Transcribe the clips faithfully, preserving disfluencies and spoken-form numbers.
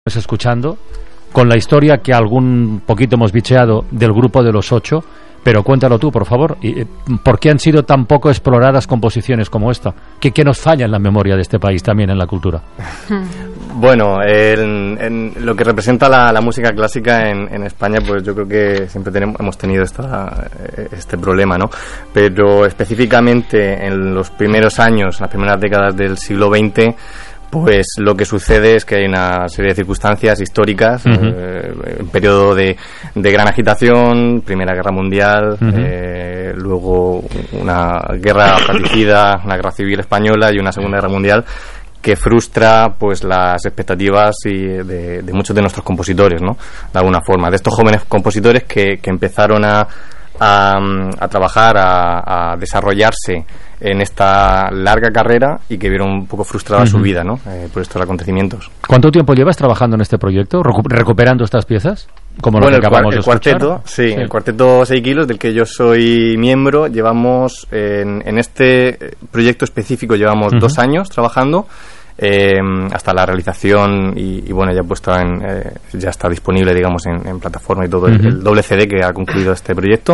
escuchando, con la historia que algún poquito hemos bicheado del grupo de los ocho, pero cuéntalo tú, por favor. ¿Por qué han sido tan poco exploradas composiciones como esta? ¿Qué, qué nos falla en la memoria de este país, también en la cultura? Bueno, en, en lo que representa la, la música clásica en, en España, pues yo creo que siempre tenemos, hemos tenido esta, este problema, ¿no? Pero específicamente en los primeros años, en las primeras décadas del siglo veinte, pues lo que sucede es que hay una serie de circunstancias históricas, uh-huh. eh, un periodo de, de gran agitación, Primera Guerra Mundial, uh-huh. eh, luego una guerra fratricida, una guerra civil española y una Segunda Guerra Mundial, que frustra pues las expectativas y de, de muchos de nuestros compositores, ¿no? De alguna forma, de estos jóvenes compositores que, que empezaron a, a, a trabajar, a, a desarrollarse en esta larga carrera y que vieron un poco frustrada uh-huh. su vida, ¿no? Eh, por estos acontecimientos. ¿Cuánto tiempo llevas trabajando en este proyecto, recu- recuperando estas piezas? Como bueno, lo que acabamos el, de el cuarteto, sí, sí, el cuarteto seis kilos, del que yo soy miembro, llevamos en, en este proyecto específico llevamos uh-huh. dos años trabajando. Eh, hasta la realización y, y bueno, ya puesto en eh, ya está disponible, digamos, en, en plataforma y todo, uh-huh. el, el doble C D que ha concluido este proyecto.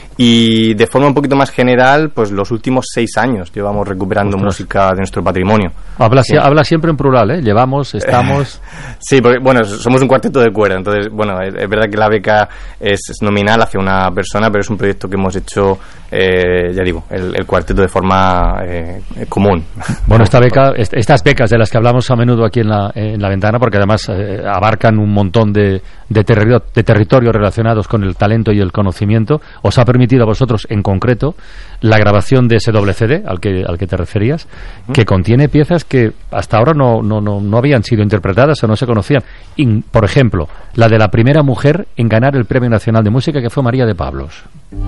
Y de forma un poquito más general, pues los últimos seis años llevamos recuperando Ostras. música de nuestro patrimonio. Habla, sí. habla siempre en plural, ¿eh? Llevamos, estamos... sí, porque, bueno, somos un cuarteto de cuerda, entonces, bueno, es, es verdad que la beca es, es nominal hacia una persona, pero es un proyecto que hemos hecho, eh, ya digo, el, el cuarteto de forma eh, común. Bueno, esta beca, est- estas becas de las que hablamos a menudo aquí en la, en la ventana, porque además eh, abarcan un montón de, de, terri- de territorios relacionados con el talento y el conocimiento, os ha permitido a vosotros en concreto la grabación de ese doble C D al que al que te referías, uh-huh. que contiene piezas que hasta ahora no no no no habían sido interpretadas o no se conocían. Y, por ejemplo, la de la primera mujer en ganar el Premio Nacional de Música, que fue María de Pablos.